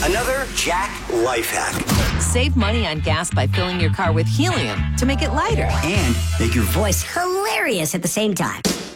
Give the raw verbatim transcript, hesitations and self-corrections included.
Another Jack life hack. Save money on gas by filling your car with helium to make it lighter. And make your voice hilarious at the same time.